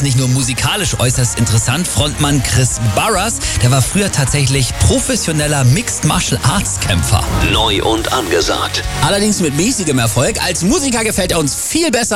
ist nicht nur musikalisch äußerst interessant. Frontmann Chris Barras, der war früher tatsächlich professioneller Mixed Martial Arts Kämpfer. Neu und angesagt. Allerdings mit mäßigem Erfolg. Als Musiker gefällt er uns viel besser